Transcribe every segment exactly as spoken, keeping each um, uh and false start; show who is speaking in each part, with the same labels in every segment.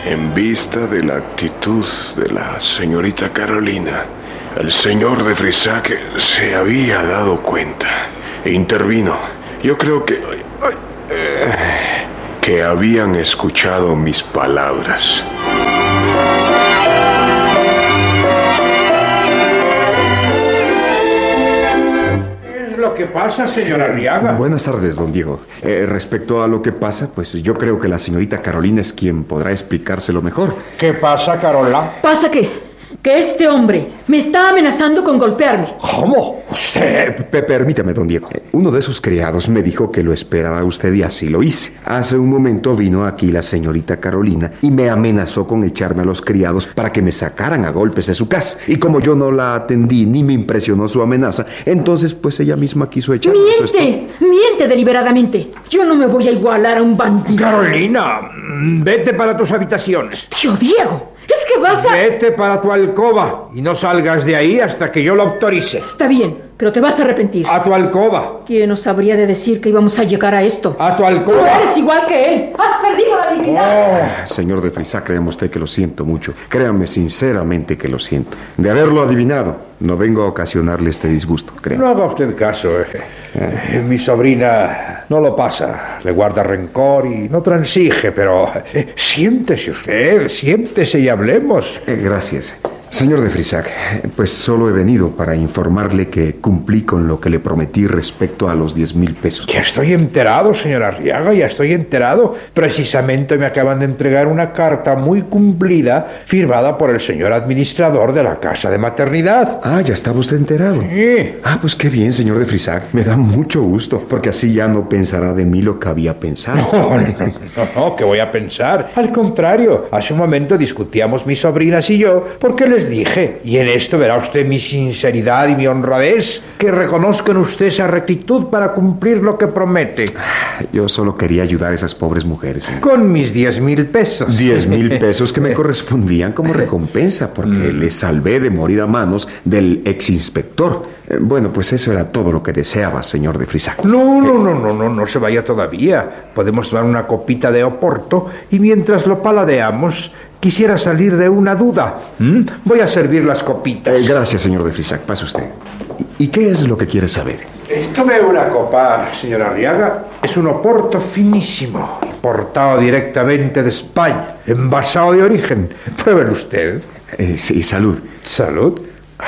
Speaker 1: En vista de la actitud de la señorita Carolina, el señor de Frisac se había dado cuenta e intervino. Yo creo que... Ay, eh, que habían escuchado mis palabras.
Speaker 2: ¿Qué pasa, señora Arriaga?
Speaker 3: Buenas tardes, don Diego. Eh, respecto a lo que pasa, pues yo creo que la señorita Carolina es quien podrá explicárselo mejor.
Speaker 2: ¿Qué pasa, Carola?
Speaker 4: ¿Pasa qué? Que este hombre me está amenazando con golpearme.
Speaker 2: ¿Cómo? ¿Usted?
Speaker 3: P- Permítame, don Diego. Uno de sus criados me dijo que lo esperaba usted y así lo hice. Hace un momento vino aquí la señorita Carolina y me amenazó con echarme a los criados para que me sacaran a golpes de su casa. Y como yo no la atendí ni me impresionó su amenaza, entonces pues ella misma quiso echarme.
Speaker 4: ¡Miente! ¡Miente deliberadamente! Yo no me voy a igualar a un bandido.
Speaker 2: Carolina, vete para tus habitaciones.
Speaker 4: Tío Diego, es que vas a...
Speaker 2: Vete para tu alcoba y no salgas de ahí hasta que yo lo autorice.
Speaker 4: Está bien, pero te vas a arrepentir.
Speaker 2: A tu alcoba.
Speaker 4: ¿Quién nos habría de decir que íbamos a llegar a esto?
Speaker 2: A tu
Speaker 4: Tú
Speaker 2: alcoba.
Speaker 4: eres igual que él. Has perdido la dignidad.
Speaker 3: Oh, señor de Frisac, créame usted que lo siento mucho. Créame sinceramente que lo siento. De haberlo adivinado, no vengo a ocasionarle este disgusto, créame.
Speaker 2: No haga usted caso. Eh. Eh, mi sobrina no lo pasa. Le guarda rencor y no transige, pero eh, siéntese usted, siéntese y hablemos.
Speaker 3: Eh, gracias. Señor de Frisac, pues solo he venido para informarle que cumplí con lo que le prometí respecto a los diez mil pesos.
Speaker 2: Ya estoy enterado, señor Arriaga, ya estoy enterado. Precisamente me acaban de entregar una carta muy cumplida, firmada por el señor administrador de la casa de maternidad.
Speaker 3: Ah, ya estaba usted enterado.
Speaker 2: Sí.
Speaker 3: Ah, pues qué bien, señor de Frisac. Me da mucho gusto, porque así ya no pensará de mí lo que había pensado.
Speaker 2: No, no, no, no, no, ¿qué voy a pensar? Al contrario, hace un momento discutíamos mis sobrinas y yo, porque les dije, y en esto verá usted mi sinceridad y mi honradez, que reconozco en usted esa rectitud para cumplir lo que promete.
Speaker 3: Yo solo quería ayudar a esas pobres mujeres. Señor.
Speaker 2: Con mis diez mil pesos.
Speaker 3: Diez mil pesos que me correspondían como recompensa, porque
Speaker 2: Mm.
Speaker 3: le salvé de morir a manos del exinspector. Eh, bueno, pues eso era todo lo que deseaba, señor de Frisac.
Speaker 2: No, no, no, no, no, no se vaya todavía. Podemos tomar una copita de Oporto y mientras lo paladeamos, quisiera salir de una duda. ¿Mm? Voy a servir las copitas.
Speaker 3: Eh, gracias, señor de Frisac. Pase usted. ¿Y, ¿Y qué es lo que quiere saber?
Speaker 2: Eh, Tome una copa, señor Arriaga. Es un Oporto finísimo, importado directamente de España, envasado de origen. Pruébelo usted.
Speaker 3: Eh, sí, salud.
Speaker 2: Salud.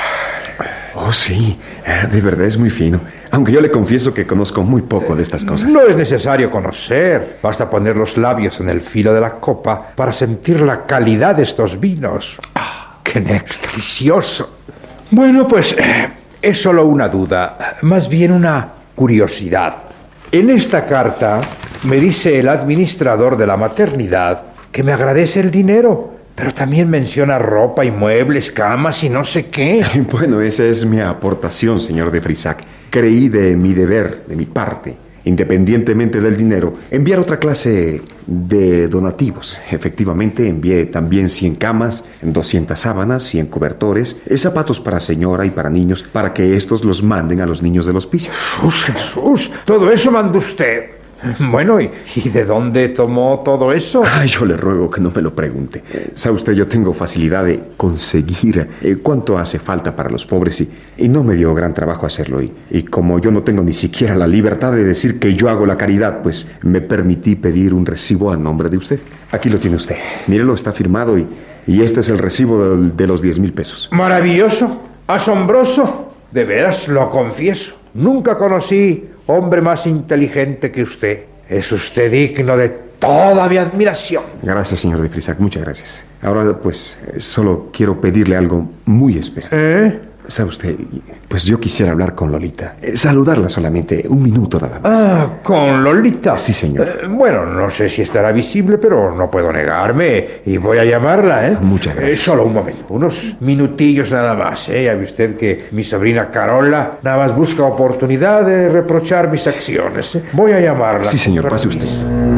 Speaker 3: Oh, sí. Ah, de verdad es muy fino. Aunque yo le confieso que conozco muy poco de estas cosas.
Speaker 2: No es necesario conocer. Basta poner los labios en el filo de la copa para sentir la calidad de estos vinos. ¡Ah, qué néctar delicioso! Bueno, pues eh, es solo una duda, más bien una curiosidad. En esta carta me dice el administrador de la maternidad que me agradece el dinero, pero también menciona ropa y muebles, camas y no sé qué.
Speaker 3: Bueno, esa es mi aportación, señor de Frisac. Creí de mi deber, de mi parte, independientemente del dinero, enviar otra clase de donativos. Efectivamente, envié también cien camas, doscientas sábanas, cien cobertores, zapatos para señora y para niños, para que estos los manden a los niños del hospicio.
Speaker 2: Jesús, Jesús, todo eso mandó usted. Bueno, ¿y, ¿y de dónde tomó todo eso?
Speaker 3: Ay, yo le ruego que no me lo pregunte. Sabe usted, yo tengo facilidad de conseguir eh, cuánto hace falta para los pobres y, y no me dio gran trabajo hacerlo. Y, y como yo no tengo ni siquiera la libertad de decir que yo hago la caridad, pues me permití pedir un recibo a nombre de usted. Aquí lo tiene usted. Mírelo, está firmado y, y este es el recibo de, de los diez mil pesos.
Speaker 2: Maravilloso, asombroso. De veras, lo confieso. Nunca conocí hombre más inteligente que usted. Es usted digno de toda mi admiración.
Speaker 3: Gracias, señor de Frisac, muchas gracias. Ahora, pues, eh, solo quiero pedirle algo muy especial.
Speaker 2: ¿Eh?
Speaker 3: ¿Sabe usted? Pues yo quisiera hablar con Lolita. Eh, saludarla solamente, un minuto nada más.
Speaker 2: Ah, ¿con Lolita?
Speaker 3: Sí, señor.
Speaker 2: Eh, bueno, no sé si estará visible, pero no puedo negarme y voy a llamarla, ¿eh?
Speaker 3: Muchas gracias.
Speaker 2: Eh, solo un momento, unos minutillos nada más, ¿eh? Ya ve usted que mi sobrina Carola nada más busca oportunidad de reprochar mis acciones, ¿eh? Voy a llamarla.
Speaker 3: Sí, señor, pase usted.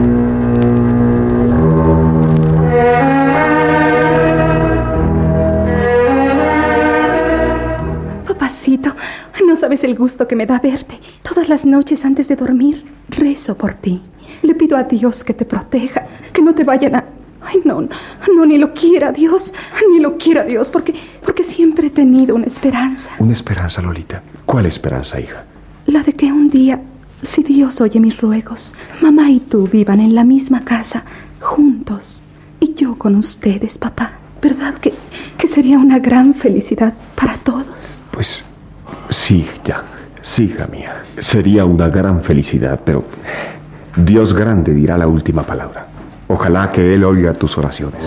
Speaker 5: No sabes el gusto que me da verte. Todas las noches antes de dormir, rezo por ti. Le pido a Dios que te proteja, que no te vayan a... Ay, no, no, ni lo quiera Dios, ni lo quiera Dios, porque, porque siempre he tenido una esperanza.
Speaker 3: ¿Una esperanza, Lolita? ¿Cuál esperanza, hija?
Speaker 5: La de que un día, si Dios oye mis ruegos, mamá y tú vivan en la misma casa, juntos, y yo con ustedes, papá. ¿Verdad que, que sería una gran felicidad para todos?
Speaker 3: Pues sí, ya, sí, hija mía. Sería una gran felicidad, pero Dios grande dirá la última palabra. Ojalá que Él oiga tus oraciones.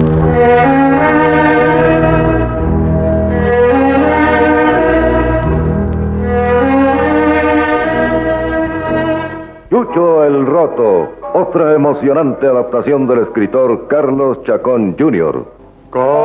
Speaker 6: Chucho el Roto, otra emocionante adaptación del escritor Carlos Chacón junior